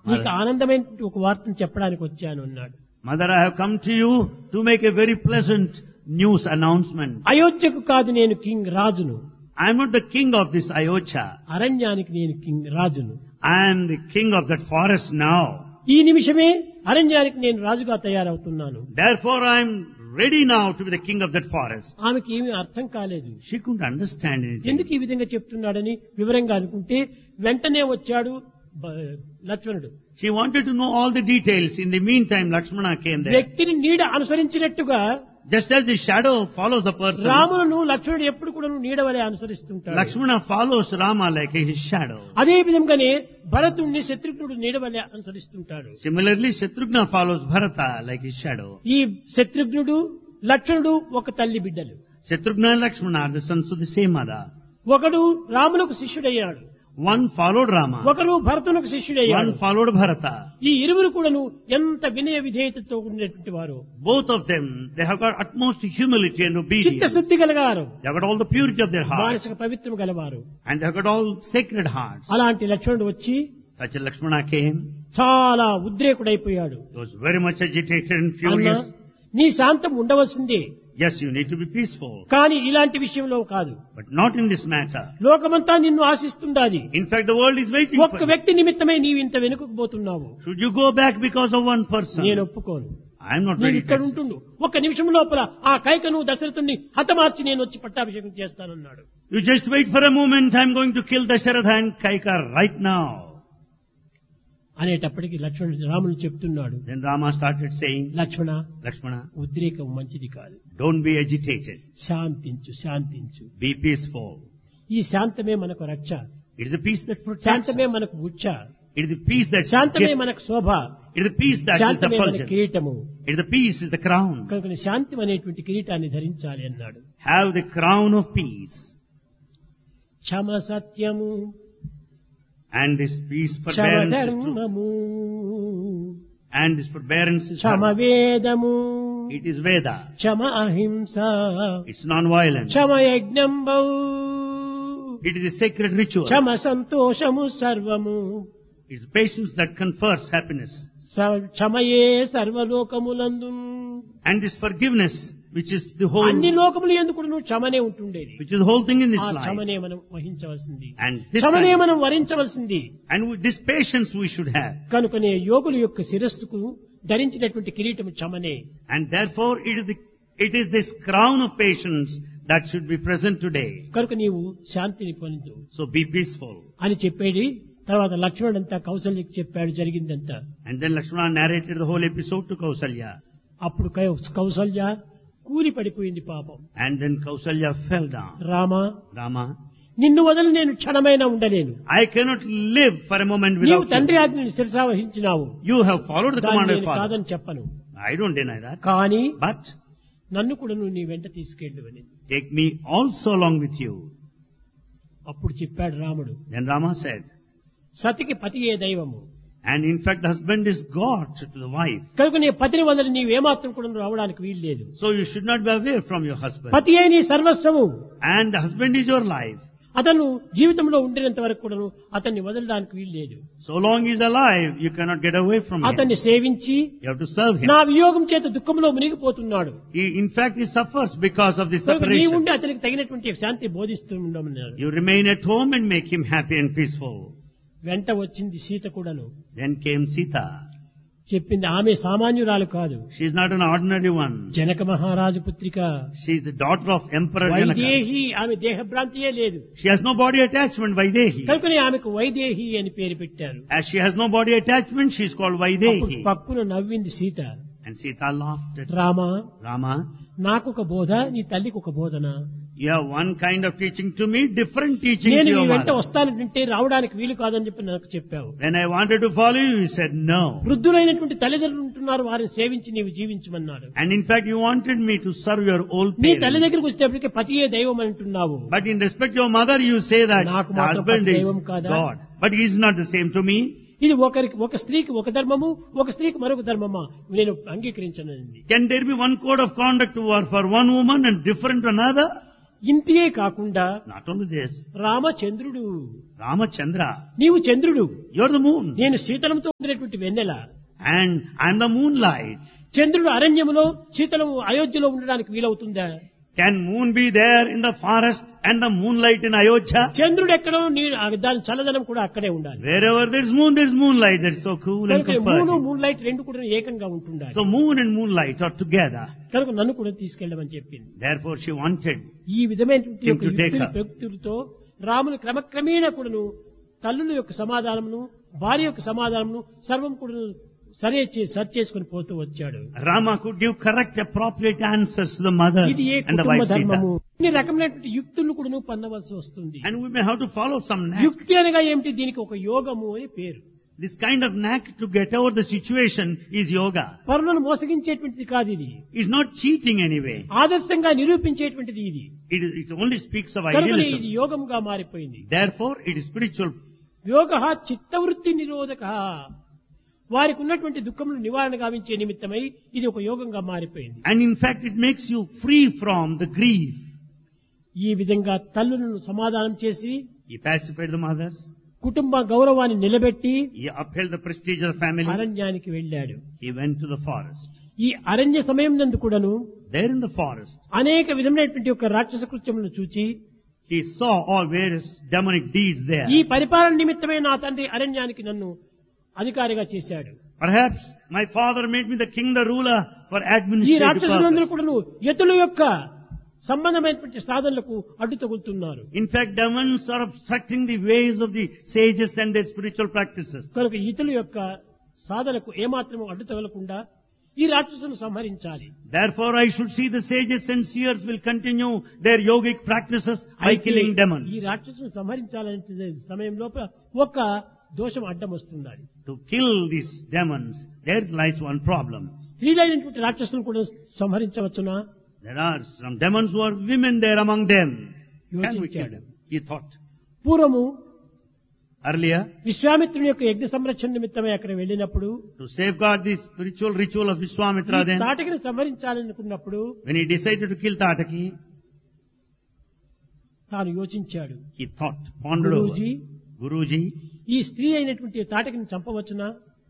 నీకు ఆనందమైన ఒక వార్తను చెప్పడానికి వచ్చాను అన్నాడు. Mother, I have come to you to make a very pleasant news announcement. అయోధ్యకు కాదు నేను కింగ్ రాజును, I am not the king of this Ayodhya. అరణ్యానికి నేను కింగ్ రాజును. I am the king of that forest now. ఈ నిమిషమే అరణ్యానికి నేను రాజుగా తయారవుతున్నాను. Therefore I am ready now to be the king of that forest. ఆమెకి ఏమీ అర్థం కాలేదు. She couldn't understand anything. ఎందుకు ఈ విధంగా చెప్తున్నాడని వివరంగా అనుకుంటే వెంటనే వచ్చాడు లక్ష్మణుడు. She wanted to know all the details. In the meantime, Lakshmana came there. వ్యక్తిని నీడ అనుసరించినట్టుగా Just as the shadow follows the person, రాములను లక్ష్మణుడు ఎప్పుడు కూడా నీడ వలె అనుసరిస్తుంటాడు. Lakshmana follows Rama like his shadow. అదే విధంగానే భరతుణ్ణి శత్రుఘ్నుడు నీడ వలె అనుసరిస్తుంటాడు. Similarly, Shatrugna follows Bharata like his shadow. ఈ శత్రుఘ్నుడు లక్ష్మణుడు ఒక తల్లి బిడ్డలు. Shatrugna and Lakshmana are the sons of the same mother. ఒకడు రామునకు శిష్యుడయ్యాడు, One followed Rama, ఒకరు భరతునకు శిష్యుడయ్యాడు. one followed Bharata. ఈ ఇరువురు కూడాను ఎంత వినయ విధేయతతో ఉండేటువంటి వారు. Both of them, they have got utmost humility and obedience. చిత్తశుద్ధి గలవారు, They have got all the purity of their heart. మానసిక పవిత్రం గలవారు. And they have got all sacred hearts. అలాంటి లక్ష్మణుడు వచ్చి Such a Lakshmana came. చాలా ఉద్రేకుడైపోయాడు. He was very much agitated and అన్నా, furious. నీ శాంతం ఉండవలసిందే, Yes, you need to be peaceful. కానీ ఇలాంటి విషయంలో కాదు. But not in this matter. లోకమంతా నిన్ను ఆశిస్తుండాది. In fact, the world is waiting for ఒక్క you. వ్యక్తి నిమిత్తమై నీవు ఇంత వెనుకకు పోతున్నావు. Should you go back because of one person? నేను ఒప్పుకోను. I am not నేను ready ఇక్కడ to accept. ఉంటుండు, ఒక్క నిమిషం లోపల ఆ కైకను దశరథుని హతమార్చి నేను వచ్చి పట్టాభిషేకం చేస్తానన్నాడు. You just wait for a moment. I am going to kill Dasharatha and Kaika right now. అనేటప్పటికి లక్ష్మణుడు రాముడు చెప్తున్నాడు, Then Rama started saying, లక్ష్మణ, Lakshmana, ఉద్రేకం మంచిది కాదు, don't be agitated. శాంతించు శాంతించు. Be peaceful. ఈ శాంతమే మనకు రక్ష, It is a peace that protects శాంతమే us. మనకు ఉచ్చ, It is the peace that శాంతమే gives. మనకు శోభ, It is the peace that is the శాంతమే మన fulgence. కిరీటము. It is the peace is the crown. కనుక శాంతి అనేటువంటి కిరీటాన్ని ధరించాలి అన్నాడు. Have the crown of peace. క్షమ సత్యము, And this peace Kshama forbearance is true. ధర్మము, And this forbearance is Kshama dharma. వేదము, It is Veda. క్షమ అహింస, It's non-violence. Kshama యజ్ఞంబౌ, It is a sacred ritual. క్షమ సంతోషము సర్వము, It's patience that confers happiness. క్షమయే సర్వలోకములందు. And this forgiveness, which is the అన్ని whole, లోకములు ఎందుకు క్షమనే ఉంటుండేది. which is the whole thing in this ఆ life. క్షమనే మనం వహించవలసింది, And this క్షమనే kind- మనం వరించవలసింది. and with this patience we should have. కనుకనే యోగుల యొక్క శిరస్సుకు ధరించినటువంటి కిరీటము క్షమనే. And therefore it is this crown of patience that should be present today. కనుక నీవు శాంతిని పొందు So be peaceful. అని చెప్పేది. తర్వాత లక్ష్మణుడంతా కౌసల్యకి చెప్పాడు జరిగిందంతా. And then Lakshmana narrated the whole episode to Kausalya. అప్పుడు కౌసల్య కూలి పడిపోయింది పాపం. And then Kausalya fell down. Rama, Rama, నిన్ను వదిలి నేను క్షణమైనా ఉండలేను. I cannot live for a moment నీవు without తండ్రి you. ఆజ్ఞని శిరసా వహించినావు, You have followed the దాన్ని command of నేను Father. కాదని చెప్పను. I don't deny that. కానీ But నన్ను కూడా నువ్వు నీ వెంట తీసుకెళ్ళు అని. take me also along with you. అప్పుడు చెప్పాడు రాముడు, Then Rama said, సతికి పతియే దైవము, and in fact the husband is God to the wife. కనుక నీ పతిని వదిలి నీవేమాత్రం కూడా రావడానికి వీల్లేదు. So you should not be away from your husband. పతియే నీ సర్వస్వము. And the husband is your life. అతను జీవితంలో ఉండినంత వరకు కూడా అతన్ని వదలడానికి వీల్లేదు. So long he is alive, you cannot get away from him. అతన్ని సేవించి You have to serve him. నా వియోగం చేత దుఃఖంలో మునిగిపోతున్నాడు. In fact, he suffers because of this కనుక నీ separation. ఉండి అతనికి తగినటువంటి శాంతి బోధిస్తూ ఉండమన్నాడు. You remain at home and make him happy and peaceful. వెంట వచ్చింది సీత కూడాను. Then came Sita. చెప్పింది ఆమె సామాన్యురాలు కాదు, She is not an ordinary one. Janaka మహారాజు పుత్రిక. She is the daughter of Emperor Janaka. Vaidehi, ఆమె దేహభ్రాంతియే లేదు. She has no body attachment, Vaidehi. కనుకనే ఆమెకు వైదేహి అని పేరు పెట్టారు. As she has no body attachment, she is called అప్పుడు Vaidehi. పక్కున నవ్వింది Sita. And Sita laughed at Rama, Rama. నాకు ఒక బోధ, నీ తల్లికి ఒక బోధన. You have one kind of teaching to me, different teaching to నేను your నీ వెంట mother. వస్తానంటే రావడానికి వీలు కాదని చెప్పి నాకు చెప్పావు. When I wanted to follow you, you said no. వృద్ధులైనటువంటి తల్లిదండ్రులు ఉంటున్నారు, వారిని సేవించి నీవు జీవించమన్నాడు. And in fact, you wanted me to serve your old నీ తల్లి parents. దగ్గరికి వచ్చేటప్పటికే పతియే దైవం అంటున్నావు. But in respect to your mother, you say that నాకు the మాత్రం husband is దైవం కాదా? God. But he is not the same to me. ఇది ఒక స్త్రీకి ఒక ధర్మము, ఒక స్త్రీకి మరొక ధర్మమా, నేను అంగీకరించనండి. Can there be one code of conduct for one woman and different to another? ఇంతియే కాకుండా Not only this, రామచంద్రుడు, Ramachandra, నీవు చంద్రుడు, you're the moon, నేను శీతలంతో ఉండేటువంటి వెన్నెల. and I'm the moonlight. చంద్రుడు అరణ్యములో, శీతలము అయోధ్యలో ఉండడానికి వీలవుతుందా? Can moon be there in the forest and the moonlight in Ayodhya? చంద్రుడు ఎక్కడో దాని చల్లదనం కూడా అక్కడే ఉండాలి. Wherever there's moonlight. That's so cool and కనుక మూడు comforting. మూన్ లైట్ రెండు కూడా ఏకంగా ఉంటుండాలి. So moon and moonlight are together. కనుక నన్ను కూడా తీసుకెళ్ళమని చెప్పింది. Therefore she wanted ఈ విధమైనటువంటి Him to take her. ప్రయుక్తులతో రాముని క్రమక్రమేణా కూడాను తల్లుల యొక్క సమాధానమును, భార్య యొక్క సమాధానమును సర్వం కూడా సరి చేసుకుని పోతూ వచ్చాడు. Rama could give correct, appropriate answers to the mothers ఇది ఏ and the కుటుంబ wife ధర్మము. Sita. ఇన్ని రకమైనటువంటి యుక్తులు కూడా పన్నవలసి వస్తుంది. And we may have to follow some knack. యుక్తి అనగా ఏమిటి? దీనికి ఒక యోగము అని పేరు. This kind of knack to get over the situation is yoga. పరులను మోసగించేటువంటిది కాదు ఇది. It's not cheating anyway. ఆదర్శంగా నిరూపించేటువంటిది ఇది. It only speaks of కనుక ఇది idealism. యోగముగా మారిపోయింది. Therefore it is spiritual. యోగః చిత్తవృత్తి నిరోధకః, వారికి ఉన్నటువంటి దుఃఖములు నివారణ గావించే నిమిత్తమై ఇది ఒక యోగంగా మారిపోయింది. And in fact it makes you free from the grief. ఈ విధంగా తల్లులను సమాధానం చేసి He pacified the mothers. కుటుంబ గౌరవాన్ని నిలబెట్టి He upheld the prestige of the family. అరణ్యానికి వెళ్ళాడు. He went to the forest. ఈ అరణ్య సమయం నందు కూడాను There in the forest, అనేక విధమైనటువంటి యొక్క రాక్షస కృత్యములను చూచి he saw all various demonic deeds there. ఈ పరిపాలన నిమిత్తమే నా తండ్రి అరణ్యానికి నన్ను అధికారిగా చేశాడు. Perhaps my father made me the king, the ruler for ఈ administrative రాక్షసులందరూ purpose. కూడాను యతుల యొక్క సంబంధమైనటువంటి సాధనలకు అడ్డు తగులుతున్నారు. In fact, demons are obstructing the ways of the sages and their spiritual practices. కనుక ఇతుల యొక్క సాధనకు ఏమాత్రము అడ్డు తగలకుండా ఈ రాక్షసులను సంహరించాలి. Therefore, I should see the sages and seers will continue their yogic practices by killing ఈ demons. రాక్షసులను సంహరించాలనే సమయం లోపల ఒక దోషం అడ్డం వస్తున్నది. To kill these demons, there lies one problem. స్త్రీలైనటువంటి రాక్షసులను కూడా సంహరించవచ్చునా? There are some demons who are women there among them. Can we kill them? He thought. పూర్వము Earlier, విశ్వామిత్రుని యొక్క యజ్ఞ సంరక్షణ నిమిత్తమై అక్కడ వెళ్ళినప్పుడు to safeguard the spiritual ritual of Vishwamitra then, తాటకిని సంహరించాలనుకున్నప్పుడు when he decided to kill Tataki, తాను యోచించాడు. he thought, pondered over. Guruji, Guruji, ఈ స్త్రీ అయినటువంటి తాటకిని చంపవచ్చునా?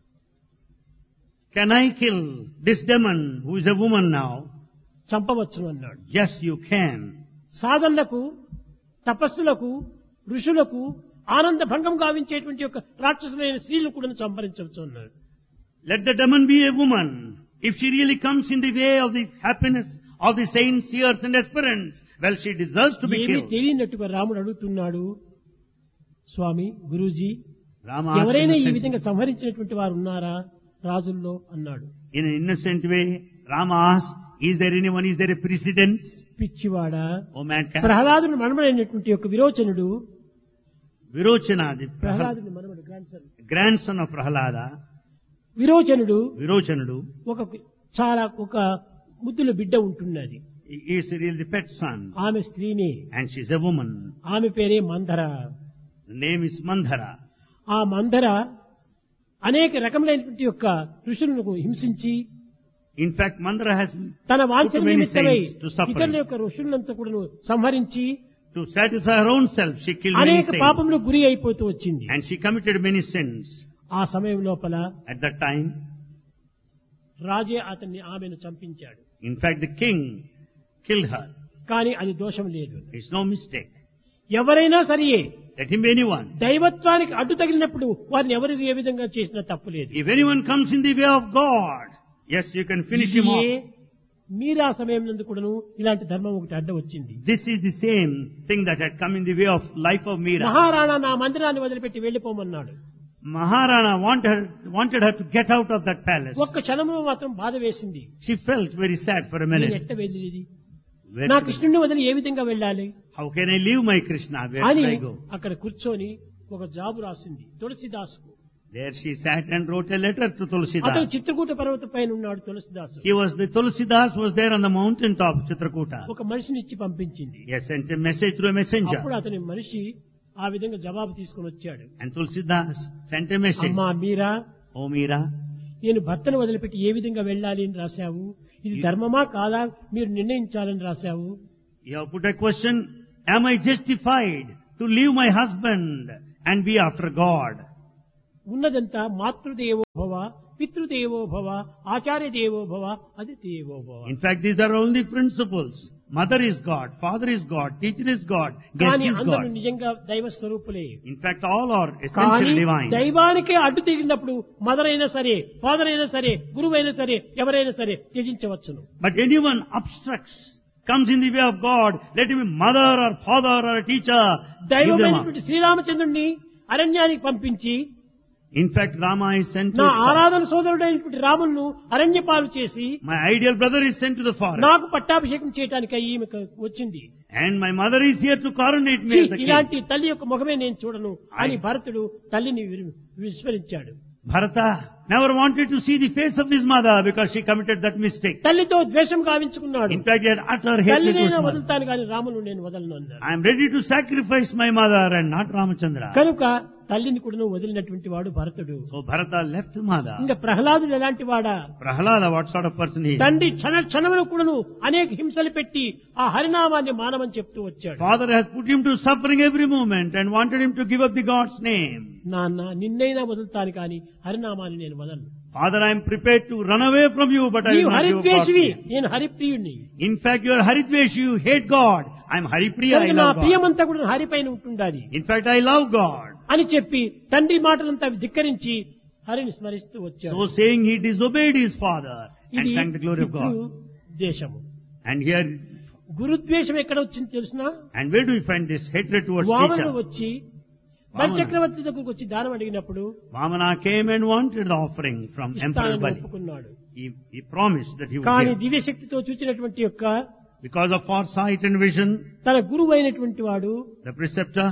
can I kill this demon who is a woman now? చంపవచ్చును అన్నాడు. Yes, you can. సాధనలకు, తపస్సులకు, ఋషులకు ఆనంద భంగం గావించేటువంటి యొక్క రాక్షసులైన స్త్రీలు కూడా సంహరించవచ్చు అన్నాడు. Let the demon be a woman. If she really comes in the way of the happiness of the saints, seers and aspirants, well, she deserves to be ఏమీ killed. తెలియనట్టుగా రాముడు అడుగుతున్నాడు, స్వామి గురూజీ, Rama asked ఎవరైనా ఈ innocently. విధంగా సంహరించినటువంటి వారు ఉన్నారా రాజుల్లో అన్నాడు. In an innocent way, Rama asked, is there anyone, is there a precedence? పిచ్చివాడా, Oh mankind. ప్రహ్లాదుని మనమడైనటువంటి యొక్క విరోచనుడు, Virochana, the ప్రహ్లాదుని మనమడు grandson of Prahlada, విరోచనుడు ఒక ఒక ముద్దుల బిడ్డ ఉంటున్నది. he is really the pet son, ఆమె స్త్రీనే, and she is a woman. ఆమె పేరే మందర. The name is Mandhara. ఆ మందర అనేక రకములైనటువంటి యొక్క ఋషులను హింసించి In fact, Mandhara has తన put వాంఛన many నిమిత్తమై saints to suffer. ఇతరుల యొక్క ఋషులంతా కూడా సంహరించి To satisfy her own self, she killed many అనేక saints. పాపములు గురి అయిపోతూ వచ్చింది. And she committed many sins. ఆ సమయం లోపల At that time, రాజే ఆమెను చంపించాడు. in fact, the king killed her. కానీ అది దోషం లేదు. It's no mistake. ఎవరైనా సరియే Let him be anyone. దైవత్వానికి అడ్డు తగిలినప్పుడు వారిని ఎవరు ఏ విధంగా చేసినా తప్పు లేదు. If anyone comes in the way of God, yes, you can finish him ఇదియే off. మీరా సమయం నందు కూడాను ఇలాంటి ధర్మం ఒకటి అడ్డ వచ్చింది. This is the same thing that had come in the way of life of Meera. Maharana నా మందిరాన్ని వదిలిపెట్టి వెళ్లిపోమన్నాడు. Maharana wanted her to get out of that palace. ఒక్క క్షణము మాత్రం బాధ వేసింది. She felt very sad for a నేను minute. ఎట్ట వెళ్ళేది, Where నా to go? కృష్ణుడిని వదిలి ఏ విధంగా వెళ్ళాలి How can I leave my Krishna? Where అని should I go? అక్కడ కూర్చొని ఒక జాబు రాసింది తులసిదాసుకు. There she sat and wrote a letter to అతను Tulsidas. చిత్రకూట పర్వతం పైన ఉన్నాడు తులసిదాసు. The Tulsidas was there on the mountain top, Chitrakuta. ఒక మనిషిని ఇచ్చి పంపించింది. He has sent a message through a messenger. అప్పుడు అతని మనిషి ఆ విధంగా జవాబు తీసుకొని వచ్చాడు. And Tulsidas sent a message. అమ్మా మీరా, Oh Meera, నేను భర్తను వదిలిపెట్టి ఏ విధంగా వెళ్ళాలి అని రాశావు, ఇది ధర్మమా కాదా మీరు నిర్ణయించాలని రాశావు. You have put a question, am I justified to leave my husband and be after God? ఉన్నదంతా మాతృదేవో భవ, పితృదేవో భవ, ఆచార్య దేవో భవ, అది దేవో భవ. In fact, these are only principles. Mother is God, father is God, teacher is God, guest కానీ is అందరూ God. నిజంగా దైవ స్వరూపులే. In fact, all are కానీ essentially divine. దైవానికే అడ్డు తిరిగినప్పుడు మదర్ అయినా సరే, ఫాదర్ అయినా సరే, గురువు అయినా సరే, ఎవరైనా సరే త్యజించవచ్చును. But anyone obstructs, comes in the way of God, let him be mother or father or a teacher, give them up. దైవమైనటువంటి శ్రీరామచంద్రుడిని అరణ్యానికి పంపించి In fact, Rama is sent to నా his father. ఆరాధన సోదరుడైనటువంటి రాములను అరణ్యపాలు చేసి My ideal brother is sent to the forest. నాకు పట్టాభిషేకం చేయడానికి ఈమెకు వచ్చింది. And my mother is here to coronate me ఛీ, as the king. ఇలాంటి తల్లి యొక్క ముఖమే నేను చూడను అని భరతుడు తల్లిని విస్మరించాడు. Bharata never wanted to see the face of his mother because she committed that mistake. తల్లితో ద్వేషం గావించుకున్నాడు. In fact, he had utter hatred to తల్లినైనా his mother. వదులుతాను కానీ రామును నేను వదలను అన్నాడు. I am ready to sacrifice my mother and not Ramachandra. కనుక తల్లిని కూడా వదిలినటువంటి వాడు భరతుడు. So Bharata left mother. ఇంకా ప్రహ్లాదుడు ఎలాంటి వాడా? Prahlada, what sort of person he is? తండ్రి క్షణములు కూడాను అనేక హింసలు పెట్టి ఆ హరినామాన్ని మానమని చెప్తూ వచ్చాడు. Father has put him to suffering every moment and wanted him to give up the God's name. నాన్న నిన్నైనా వదులుతాను కానీ హరినామాన్ని నేను వదలను. Father, I am prepared to run away from you, but I నీవు will not give up God's హరిద్వేషివి, name. నేను హరిప్రియుణ్ణి. In fact, you are Haridvesh, you hate God. I am Haripriya, I కనుక నా love God. ప్రియమంతా కూడా హరిపైన ఉంటుండాలి In fact, I love God. అని చెప్పి తండ్రి మాటలంతా ధిక్కరించి హరిని స్మరిస్తూ వచ్చాడు. So saying, he disobeyed his father and ఇది sang the glory of God. ద్వేషము. And here, గురుద్వేషం ఎక్కడ వచ్చింది తెలుసునా? and where do we find this hatred towards Vamanudu teacher? వచ్చి బలిచక్రవర్తి దగ్గరకు వచ్చి దానం అడిగినప్పుడు Vamana came and wanted the offering from Emperor ఇస్తానని Bali. ఒప్పుకున్నాడు. He promised that he would కానీ give. దివ్యశక్తితో చూచినటువంటి యొక్క Because of foresight and vision, తన గురువు అయినటువంటి వాడు the preceptor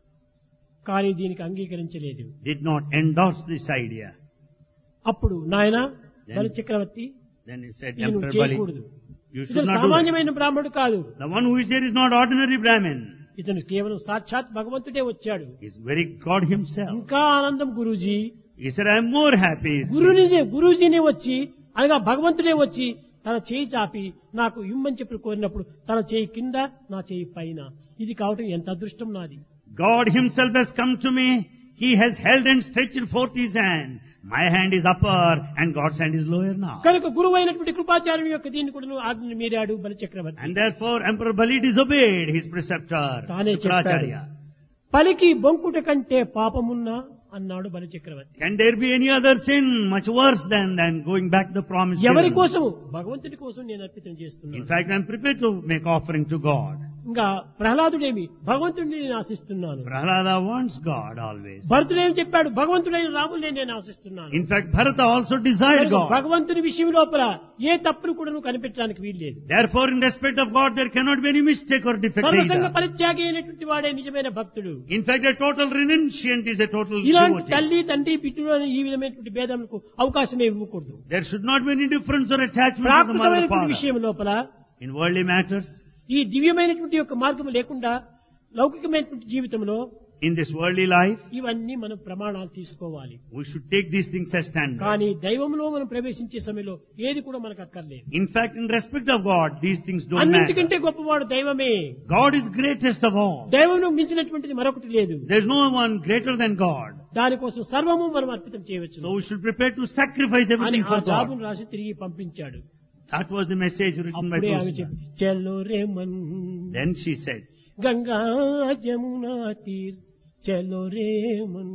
కానీ దీనికి అంగీకరించలేదు. did not endorse this idea. అప్పుడు నాయన బలిచక్రవర్తి Then he said, ఇది నువ్వు Emperor Bali, చేయకూడదు. you should ఇతను not do that. సామాన్యమైన బ్రాహ్మణుడు కాదు. The one who is here is not ordinary Brahmin. ఇతను కేవలం సాక్షాత్ భగవంతుడే వచ్చాడు. He is very God himself. ఇంకా ఆనందం Guruji. He said, I am more happy. గురూజీనే వచ్చి అనగా భగవంతుడే వచ్చి తన చేయి చాపి నాకు ఇమ్మని చెప్పి కోరినప్పుడు తన చేయి కింద నా చేయి పైన, ఇది కావటం ఎంత అదృష్టం నాది. God himself has come to me. He has held and stretched forth his hand. My hand is upper and God's hand is lower now. కనుక గురువు అయినటువంటి కృపాచార్యుని యొక్క దీన్ని కూడా ఆజ్ఞను మీరాడు బలిచక్రవర్తి. And therefore Emperor Bali disobeyed his preceptor, తానే చెప్పాడు, Shukracharya. పలికి బొంకుట కంటే పాపమున్నా అన్నాడు బలిచక్రవర్తి. Can there be any other sin much worse than going back the promise? ఎవరి given? కోసము? భగవంతుడి కోసం నేను అర్పితం In చేస్తున్నాను. fact, I am prepared to make offering to God. ఇంకా ప్రహ్లాదుడేమి భగవంతుడిని నేను ఆశిస్తున్నాను. Prahlada wants God always. భరతుడేమి చెప్పాడు? భగవంతుడైన రాముడిని నేను ఆశిస్తున్నాను. In fact, Bharata also desired కనుక God. భగవంతుని విషయం లోపల ఏ తప్పును కూడా నువ్వు కనిపెట్టడానికి వీల్లేదు. Therefore, in respect of God, there cannot be any mistake or defect సర్వసంగ either. పరిత్యాగి అయినటువంటి వాడే నిజమైన భక్తుడు. In fact, a total renunciant is a total ఇలాంటి devotee. తల్లి తండ్రి బిడ్డలు అనే ఈ విధమైనటువంటి భేదములకు అవకాశమే ఇవ్వకూడదు. There should not be any difference or attachment to the mother or ప్రాకృతమైనటువంటి father. విషయం లోపల In worldly matters, ఈ దివ్యమైనటువంటి యొక్క మార్గం లేకుండా లౌకికమైనటువంటి జీవితంలో in this worldly life, ఇవన్నీ మనం ప్రమాణాలు తీసుకోవాలి. we should take these things as standards. కానీ దైవంలో మనం ప్రవేశించే సమయంలో ఏది కూడా మనకు అక్కర్లేదు. In fact, in respect of God, these things don't అన్నింటికంటే matter. గొప్పవాడు దైవమే. God is greatest of all. దైవం మించినటువంటిది మరొకటి లేదు. There is no one greater than God. దానికోసం సర్వము మనం అర్పితం చేయవచ్చు So we should prepare to sacrifice అని everything ఆ for God. జాబును రాసి తిరిగి పంపించాడు. That was the message written by అప్పుడే ఆమె Tusma. చెప్పి చలో Raman Then she said, Ganga Jamuna తీర్ చలో రేమన్,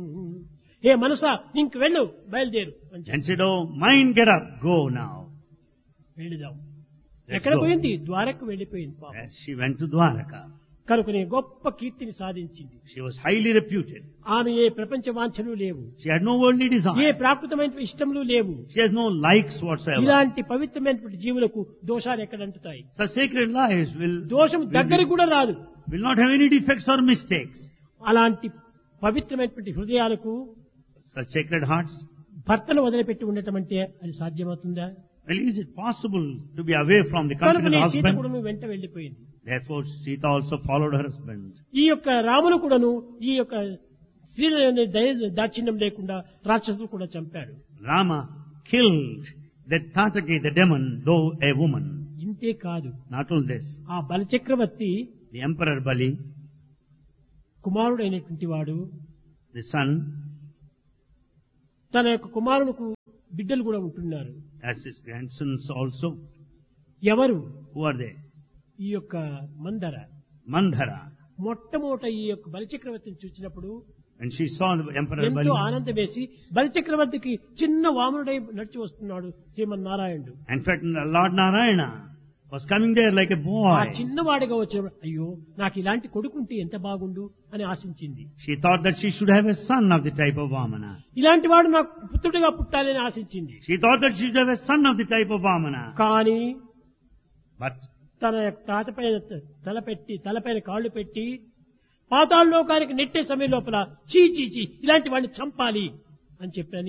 ఏ మనసా ఇంక వెళ్ళు బయలుదేరు అని చెప్పి and said, oh, mind, get up, go now. వెళ్ళిదాం. Let's ఎక్కడ go. పోయింది? ద్వారకు వెళ్ళిపోయింది పాపం. And she went to Dwaraka. కనుకనే గొప్ప కీర్తిని సాధించింది. She was highly reputed. ఆమె ఏ ప్రపంచ వాంఛలు లేవు, She had no worldly A desire. ప్రాకృతమైన ఇష్టములు లేవు. She has no likes whatsoever. ఇలాంటి పవిత్రమైనటువంటి జీవులకు దోషాలు ఎక్కడ అంటుతాయి? Such sacred lives దోషం దగ్గరికి కూడా రాదు. will not have any defects or mistakes. అలాంటి పవిత్రమైనటువంటి హృదయాలకు Such sacred hearts. భర్తను వదిలిపెట్టి ఉండటం అంటే అది సాధ్యమవుతుందా? Well, is it possible to be away from the కనుక company నీ of the సీత husband? కూడాను వెంట వెళ్ళిపోయింది. Therefore, Sita also followed her husband. ఈ యొక్క రామును కూడాను ఈ యొక్క స్త్రీల దాక్షిణ్యం లేకుండా రాక్షసులు కూడా చంపాడు. Rama killed that Tataki, the demon, though a woman. ఇంత ఇంతేకాదు, Not only this, ఆ బలిచక్రవర్తి the Emperor Bali, కుమారుడైనటువంటి వాడు the son, తన యొక్క కుమారునికి బిడ్డలు కూడా ఉంటున్నారు. has his grandsons also. ఎవరు? Who are they? ఈ యొక్క మందర. Mandhara. మొట్టమొదట ఈ యొక్క బలిచక్రవర్తిని చూసినప్పుడు When she saw the Emperor ఎంతో Bali, ఆనందం వేసి బలిచక్రవర్తికి చిన్న వామనుడై నడిచి వస్తున్నాడు శ్రీమన్నారాయణుడు. in fact Lord Narayana was coming there like a ఆ boy. చిన్నవాడిగా వచ్చినప్పుడు అయ్యో నాకు ఇలాంటి కొడుకుంటే ఎంత బాగుండు అని ఆశించింది. She thought that she should have a son of the type of Vamana. ఇలాంటి వాడు నాకు పుత్రుడిగా పుట్టాలని ఆశించింది. She thought that she should have a son of the type of Vamana. కానీ But తన యొక్క తలపైన కాళ్ళు పెట్టి పాతాళ లోకానికి నెట్టే సమయం లోపల చీ ఇలాంటి వాడిని చంపాలి అని చెప్పని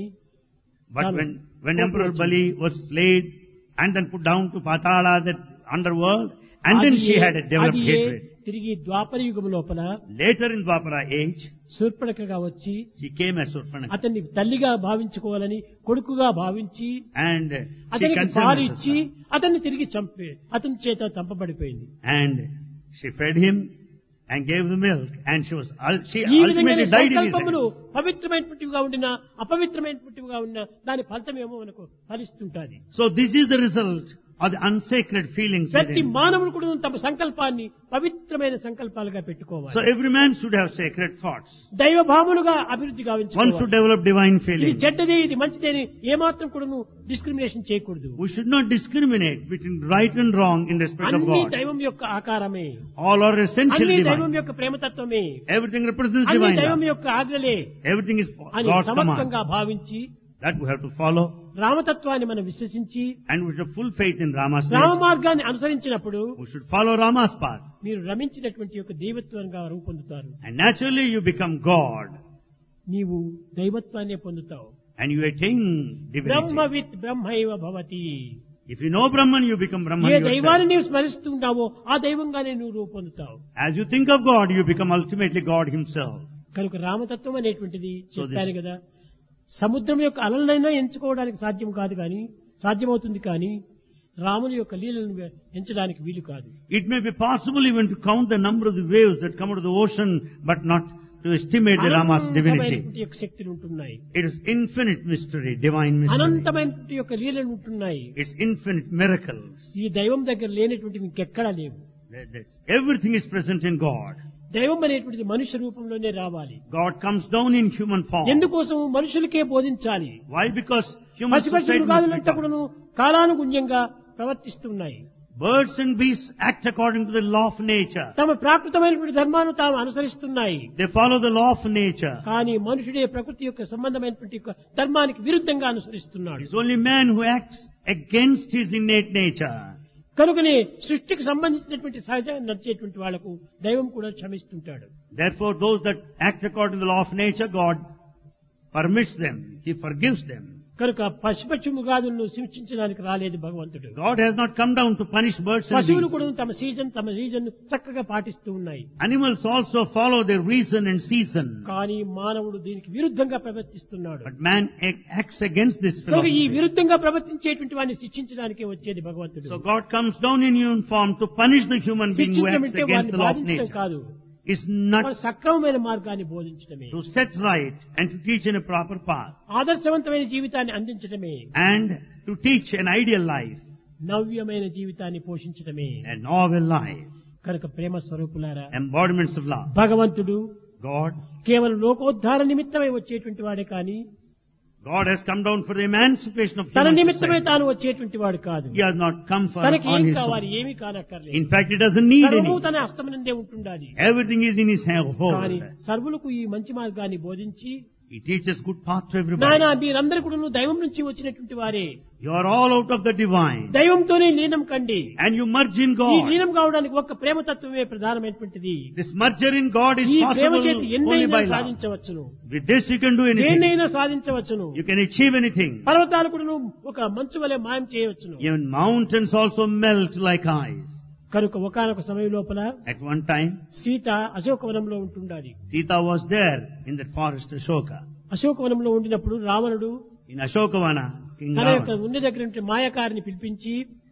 when Emperor Bali was slayed and then put down to Patala, that underworld, and then she had a developed hatred. తిరిగి ద్వాపర యుగం లోపల Later in Dwapara age, శూర్పణఖగా వచ్చి she came as Surpanakha, అతన్ని తల్లిగా భావించుకోవాలని కొడుకుగా భావించి and she అతనికి conceived పాలు as her ఇచ్చి son. అతన్ని తిరిగి అతని చేత చంపబడిపోయింది. And she fed him and gave the milk, and she ఈ విధంగా ultimately died in his సంకల్పములు hands. పవిత్రమైనటువంటివిగా ఉండినా అపవిత్రమైనటువంటివిగా ఉన్నా దాని ఫలితమేమో మనకు ఫలిస్తుంటాది. So this is the result of the unsacred feelings ప్రతి within. మానవుడు కూడా తమ సంకల్పాన్ని పవిత్రమైన సంకల్పాలుగా So పెట్టుకోవాలి. every man should have sacred thoughts. దైవ భావములుగా అభివృద్ధి One should గావించుకోవాలి. develop divine ఇది feelings. చెడ్డది ఇది మంచిది అని ఏమాత్రం కూడా డిస్క్రిమినేషన్ చేయకూడదు. We should not discriminate between right and wrong in respect of అన్ని God. దైవం యొక్క ఆకారమే, All are essentially అన్ని దైవం divine. యొక్క ప్రేమతత్వమే, Everything represents అన్ని divine దైవం love. యొక్క ఆజ్ఞలే Everything is అని God's command. సమత్వంగా భావించి That we have to follow, రామతత్వాన్ని మనం విశ్వసించి and we should have full faith in Rama's Rama nature. మార్గాన్ని అనుసరించినప్పుడు We should follow Rama's path. మీరు రమించినటువంటి యొక్క దైవత్వంగా రూపొందుతారు. And naturally you become God. నీవు దైవత్వాన్ని పొందుతావు. And you attain divinity. బ్రహ్మవిత్ బ్రహ్మైవ Bhavati. If you know Brahman, you become Brahman ఏ దైవాన్ని yourself. నీవు స్మరిస్తున్నావో ఆ దైవంగానే నువ్వు రూపొందుతావు. As you think of God, you become ultimately God himself. కనుక రామతత్వం అనేటువంటిది So చెప్పాను కదా, సముద్రం యొక్క అలలైనా ఎంచుకోవడానికి సాధ్యం కాదు, కానీ సాధ్యమవుతుంది, కానీ రాముని యొక్క లీలను ఎంచడానికి వీలు కాదు. It may be possible even to count the number of the waves that come out of the ocean, but not to estimate the Rama's divinity. అనంతమైనటువంటి యొక్క శక్తులు ఉంటున్నాయి, It is infinite mystery, divine mystery. అనంతమైనటువంటి యొక్క లీలలు ఉంటున్నాయి. It's infinite miracles. ఈ దైవం దగ్గర లేనటువంటి ఇంకెక్కడా లేవు. Everything is present in God. దైవం అనేటువంటిది మనుష్య రూపంలోనే రావాలి. God comes down in human form. ఎందుకోసం మనుషులకే బోధించాలి. Why? Because human పశుపక్షి society must మృగాదులంతా become. కూడాను కాలానుగుణ్యంగా ప్రవర్తిస్తున్నాయి. Birds and beasts act according to the law of nature. తమ ప్రాకృతమైనటువంటి ధర్మాన్ని తాము అనుసరిస్తున్నాయి. They follow the law of nature. కానీ మనుషుడే ప్రకృతి యొక్క సంబంధమైనటువంటి యొక్క ధర్మానికి విరుద్ధంగా అనుసరిస్తున్నాడు. It's only man who acts against his innate nature. కనుకనే సృష్టికి సంబంధించినటువంటి సహజంగా నడిచేటువంటి వాళ్లకు దైవం కూడా క్షమిస్తుంటాడు. Therefore, those that act according to the law of nature, God permits them. He forgives them. కనుక పశుపక్షి మృగాదులను శిక్షించడానికి రాలేదు భగవంతుడు. God has not come down to punish birds and పశువులు కూడా beasts. తమ రీజన్ చక్కగా పాటిస్తూ ఉన్నాయి. Animals also follow their reason and season. కానీ మానవుడు దీనికి విరుద్ధంగా ప్రవర్తిస్తున్నాడు. But man acts against this కనుక ఈ philosophy. విరుద్ధంగా ప్రవర్తించేటువంటి వాడిని శిక్షించడానికే వచ్చేది భగవంతుడు. So God comes down in human form to punish the human being who శిక్షించడం acts అంటే against వాడిని the law of బాధించడం nature. కాదు, It's not వాడు సక్రమమైన మార్గాన్ని బోధించడమే, to set right and to teach in a proper path ఆదర్శవంతమైన జీవితాన్ని అందించడమే, and to teach an ideal life, నవ్యమైన జీవితాన్ని పోషించడమే. a novel life, కనుక ప్రేమ స్వరూపులారా, embodiments of love. భగవంతుడు God కేవలం లోకోద్ధార నిమిత్తమై వచ్చేటువంటి వాడే కానీ God has come down for the emancipation of తన human నిమిత్తమే society. తాను వచ్చేటువంటి వాడు కాదు. He has not come for తనకి on ఏం his కావాలి, own. ఏమీ కానక్కర్లేదు. In fact, he doesn't need సర్వము any. తన హస్తమునందే ఉంటుండాలి. Everything is in his కానీ hold. సర్వులకు ఈ మంచి మార్గాన్ని బోధించి, He teaches good path to everybody. నాయన మీరందరూ కూడా దైవం నుంచి వచ్చినటువంటి వారే, You are all out of the divine, దైవంతోనే లీనం కండి. and you merge in ఈ God. లీనం కావడానికి ఒక్క ప్రేమతత్వమే ప్రధానమైనటువంటిది. This merger in God is ఈ ప్రేమ possible చేతి only ఎన్నైనా by love. సాధించవచ్చును, With this you can do anything. దేన్నైనా సాధించవచ్చును. You can achieve anything. పర్వతాలు కూడా ఒక మంచు వలె మాయం చేయవచ్చును. Even mountains also melt like ice. కనుక ఒకానొక సమయం లోపల At one time, సీత అశోకవనంలో ఉంటుండాలి. Sita was there in that forest Ashoka. అశోకవనంలో ఉండినప్పుడు రావణుడు In Ashokavana, King తన యొక్క Ravana ఉండి దగ్గర మాయకారిని పిలిపించి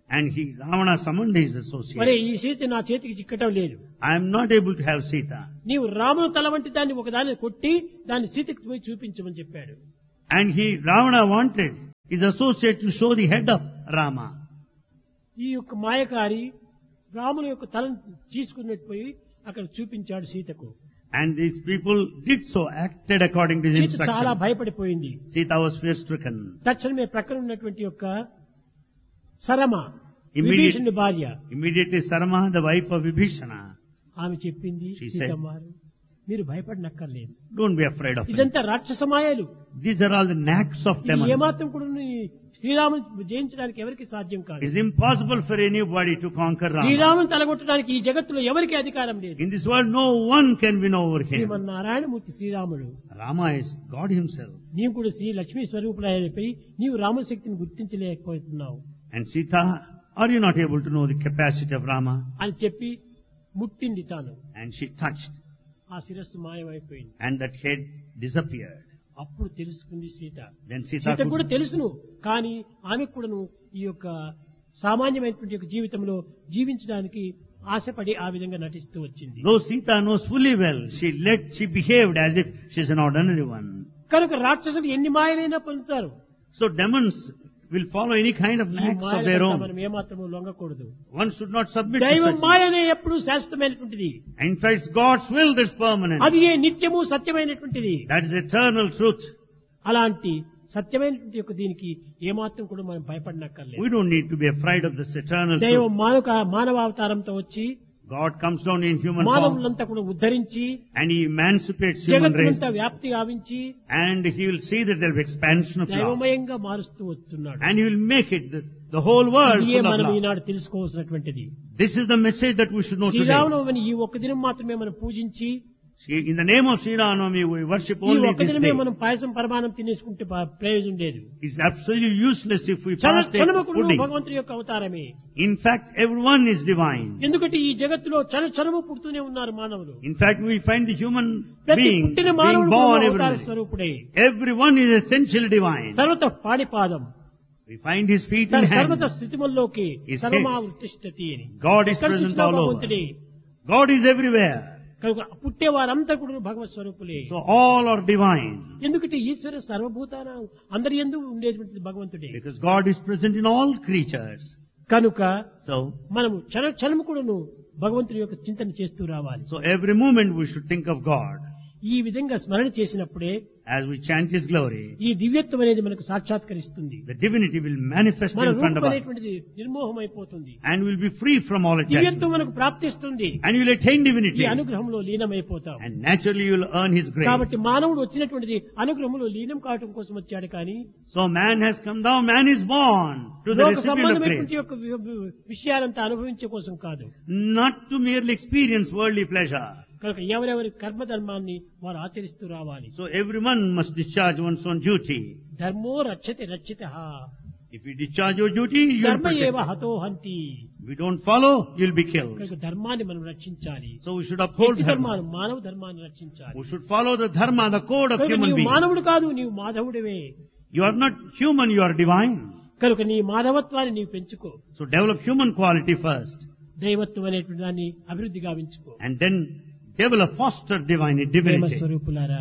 And Ravana summoned his మరి associates. ఈ సీత నా చేతికి చిక్కటం లేదు, I am not able to have Sita. నీవు రాముని తల వంటి దాన్ని ఒకదాన్ని కొట్టి దాన్ని సీతకి పోయి చూపించమని చెప్పాడు. And Ravana wanted his associate to show the head of Rama. ఈ యొక్క మాయకారి రాముని యొక్క తలను తీసుకున్నట్టు పోయి అక్కడ చూపించాడు సీతకు. And these people did so, acted according to his Sita చాలా instruction. భయపడిపోయింది. Sita was fear-stricken. తక్షణమే ప్రక్కన ఉన్నటువంటి యొక్క సరమ Immediate- విభీషణుని భార్య Immediately Sarma, the wife of Vibhishana, ఆమె చెప్పింది, She said, సీతమ్మారు మీరు భయపడనక్కర్లేదు, don't be afraid of it. ఇదంతా రాక్షస మాయలు, These are all the knacks of ఇది demons. ఏమాత్రం కూడా శ్రీరాముని జయించడానికి ఎవరికి సాధ్యం కాదు. It is impossible for anybody to conquer Rama. శ్రీరాముని తలగొట్టడానికి ఈ జగత్తులో ఎవరికి అధికారం లేదు. In this world, no one can win over him. Srimannarayanamurthy శ్రీరాముడు, Rama is God himself. నీవు కూడా శ్రీ లక్ష్మీ స్వరూపులైపోయి నీవు రామశక్తిని గుర్తించలేకపోతున్నావు And Sita, are you not able to know the capacity of Rama? అని చెప్పి ముట్టింది తాను. And she touched, ఆ శిరస్సు మాయమైపోయింది. and that head disappeared. అప్పుడు తెలుసుకుంది సీత. Then Sita సీత కూడా could, తెలుసును, కానీ ఆమెకు కూడాను ఈ యొక్క సామాన్యమైనటువంటి యొక్క జీవితంలో జీవించడానికి ఆశపడి ఆ విధంగా నటిస్తూ వచ్చింది. though Sita knows fully well, she behaved as if she is an ordinary one. కనుక రాక్షసులు ఎన్ని మాయలైనా పొందుతారు. So demons will follow any kind of ఈ knacks of their మాయలకు own. మనం ఏమాత్రము లొంగకూడదు. One should not submit to దైవం such. మాయనే ఎప్పుడు శాశ్వతమైనటువంటిది, In fact, it's God's will that's permanent. అది ఏ నిత్యము సత్యమైనటువంటిది. That is eternal truth. అలాంటి సత్యమైనటువంటి యొక్క దీనికి ఏమాత్రం కూడా మనం We భయపడనక్కర్లేదు. don't need to be afraid of this eternal దైవం truth. మానవ అవతారంతో వచ్చి God comes down in human form మానవులంతా కూడా ఉద్ధరించి and He emancipates human race. జగత్తునంతా వ్యాప్తి గావించి And He will see that there will be expansion of love. దైవమయంగా మారుస్తూ వస్తున్నాడు. And He will make it the whole world ఇదే full of మనం love. Eenadu తెలుసుకోవాల్సినటువంటిది. This is the message that we should know today. శ్రీరామనవమిని ఈ ఒక్క దినం మాత్రమే మనం పూజించి In the name of Sri Ramnavami, we worship ఈ only ఒక్క this దినమే day. మనం పాయసం పరమానం తినేసుకుంటే ప్రయోజనం లేదు. It's absolutely useless if we partake క్షణముకుడు pudding. భగవంతుడి యొక్క అవతారమే. In fact, everyone is divine. ఎందుకంటే ఈ జగత్తులో క్షణము పుడుతూనే ఉన్నారు మానవులు. In fact, we find the human ప్రతి being పుట్టిన being మానవుడు born అవతార everywhere. స్వరూపుడే. Everyone is essentially divine. సర్వత పాణిపాదం We find His feet and సర్వత hands. స్థితిముల్లోకి His సర్వమావృతిష్ఠతి అని. God is ఎక్కడ present చూసినా all over. భగవంతుడే. God is everywhere. కనుక పుట్టే వారంతా కూడా భగవత్ స్వరూపులే. So all are divine. ఎందుకంటే ఈశ్వర సర్వభూతాన అందరి యందు ఉండేటువంటిది భగవంతుడే. Because God is present in all creatures. కనుక So మనము క్షణము కూడాను భగవంతుడి యొక్క చింతన చేస్తూ రావాలి. every moment we should think of God. ఈ విధంగా స్మరణ చేసినప్పుడే As we chant His glory, ఈ దివ్యత్వం అనేది మనకు సాక్షాత్కరిస్తుంది. the divinity will manifest మన in front రూపం of us. అనేటువంటిది నిర్మోహమైపోతుంది. And we'll be free from all దివ్యత్వం attachment. మనకు ప్రాప్తిస్తుంది. And you'll attain ఈ divinity. అనుగ్రహంలో లీనమైపోతాం. And naturally you'll earn His grace. కాబట్టి మానవుడు వచ్చినటువంటిది అనుగ్రహంలో లీనం కావటం కోసం వచ్చాడు కానీ So man has come down, man is born to the లోక recipient of సంబంధమైనటువంటి grace. యొక్క విషయాలంతా అనుభవించే కోసం కాదు. Not to merely experience worldly pleasure. కనుక ఎవరెవరి కర్మధర్మాన్ని వారు ఆచరిస్తూ రావాలి. So everyone must discharge one's own duty. ధర్మో రక్షతి రక్షితః, If you discharge your duty, you'll ధర్మ protect. ఏవ హతో హంతి. If you don't follow, you'll be killed. కనుక ధర్మాన్ని మనం రక్షించాలి. So we should uphold వ్యక్తి dharma. ధర్మాన్ని మానవ ధర్మాన్ని రక్షించాలి. We should follow the dharma, the code of కనుక human నీవు being. మానవుడు కాదు, నీవు మాధవుడివే. You are not human, you are divine. కనుక నీ మాధవత్వాన్ని నీవు పెంచుకో. So develop human quality first. దైవత్వం అనేటువంటి దాన్ని అభివృద్ధి గావించుకో. And then develop, foster Prema divinity. స్వరూపులారా,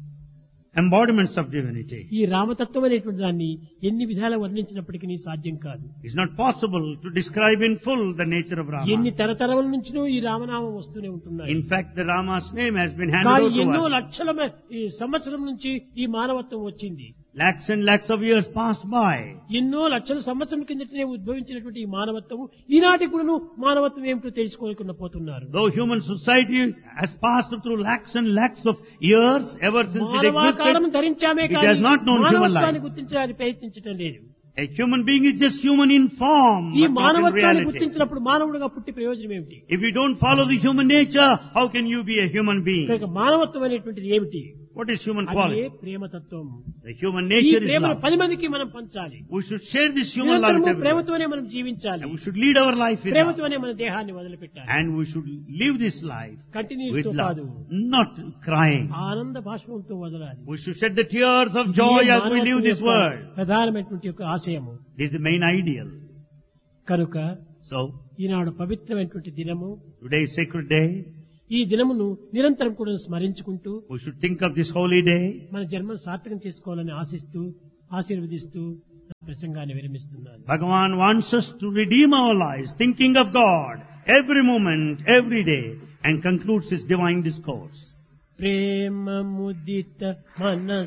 Embodiments of divinity. ఈ రామతత్వం అనేటువంటి దాన్ని ఎన్ని విధాలు వర్ణించినప్పటికీ సాధ్యం కాదు. It's not possible to describe in full the nature of ఎన్ని Rama. తరతరముల నుంచినో ఈ రామనామం వస్తూనే ఉంటున్నాయి. In fact, the Rama's name has been handed కానీ over to ఎన్నో us. లక్షల ఈ సంవత్సరం నుంచి ఈ మానవత్వం వచ్చింది. Lakhs and lakhs of years passed by. ఎన్నో లక్షల సంవత్సరం కిందటనే ఉద్భవించినటువంటి ఈ మానవత్వం ఈనాటి కూడాను మానవత్వం ఏమిటో తెలుసుకోలేకుండా పోతున్నారు. Though human society has passed through lakhs and lakhs of years ever since it మానవాకారం existed, ధరించామే it కానీ has not known human మానవత్వాన్ని life. గుర్తించడానికి ప్రయత్నించడం లేదు. A human being is just human in form, ఈ but not in మానవత్వాన్ని reality. గుర్తించినప్పుడు మానవుడిగా పుట్టి ప్రయోజనం ఏమిటి? If you don't follow the human nature, how can you be a human being? కనుక మానవత్వం అనేటువంటిది ఏమిటి? What is human అదే quality? ప్రేమతత్వం. The human ఈ nature is ప్రేమను love. 10 మందికి మనం పంచాలి. We should share this human life with నిరంతరము everyone. ప్రేమతోనే మనం జీవించాలి. And we should lead our life with love. ప్రేమతోనే మన దేహాన్ని వదిలిపెట్టాలి. And we should live this life continuous with తో love, కాదు, not crying. ఆనంద భాష్పంతో వదలాలి. We should shed the tears of joy ఇదే as we live మానవత్వం this యొక్క world. ప్రధానమైనటువంటి యొక్క ఆశయము. This is the main ideal. కనుక So, ఈనాడు పవిత్రమైనటువంటి దినము. today is sacred day. ఈ దినమును నిరంతరం కూడా స్మరించుకుంటూ We should think of this holy day. మన జన్మను సార్థకం చేసుకోవాలని ఆశిస్తూ ఆశీర్వదిస్తూ ప్రసంగాన్ని విరమిస్తున్నాను. Bhagavan wants us to redeem our lives, thinking of God every moment, every day, and concludes his divine discourse. ప్రేమ ముదిత మన